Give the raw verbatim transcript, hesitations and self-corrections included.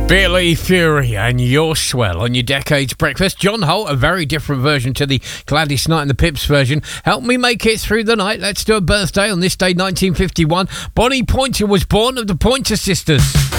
Billy Fury and You're Swell on your Decades Breakfast. John Holt, a very different version to the Gladys Knight and the Pips version. Help me make it through the night. Let's do a birthday on this day, nineteen fifty-one. Bonnie Pointer was born of the Pointer Sisters.